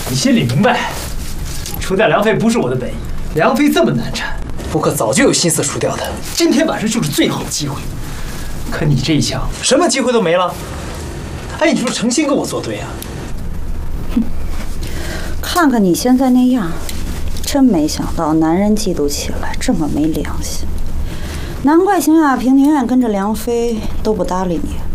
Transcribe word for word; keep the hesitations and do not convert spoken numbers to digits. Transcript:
你心里明白，除掉梁飞不是我的本意。梁飞这么难缠，不可早就有心思除掉他。今天晚上就是最好的机会。可你这一枪，什么机会都没了。哎，你是不是诚心跟我作对啊？ 哼，看看你现在那样，真没想到男人嫉妒起来这么没良心。难怪邢亚平宁愿跟着梁飞都不搭理你。